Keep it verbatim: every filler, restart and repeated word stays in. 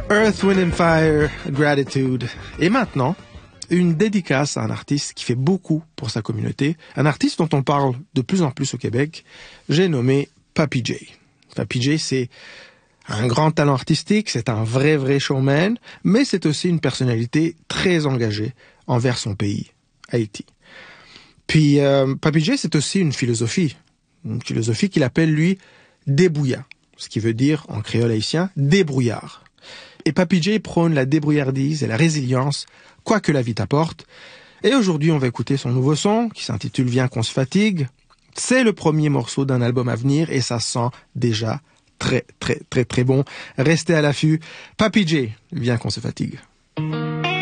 Earth, Wind and Fire, Gratitude. Et maintenant, une dédicace à un artiste qui fait beaucoup pour sa communauté, un artiste dont on parle de plus en plus au Québec, j'ai nommé Papi J. Papi J, c'est un grand talent artistique, c'est un vrai, vrai showman, mais c'est aussi une personnalité très engagée envers son pays, Haïti. Puis, euh, Papi J, c'est aussi une philosophie, une philosophie qu'il appelle, lui, débrouillat, ce qui veut dire, en créole haïtien, débrouillard. Et Papi J prône la débrouillardise et la résilience, quoi que la vie t'apporte. Et aujourd'hui, on va écouter son nouveau son, qui s'intitule « Viens qu'on se fatigue ». C'est le premier morceau d'un album à venir, et ça sent déjà très, très, très, très bon. Restez à l'affût. Papi J, viens qu'on se fatigue.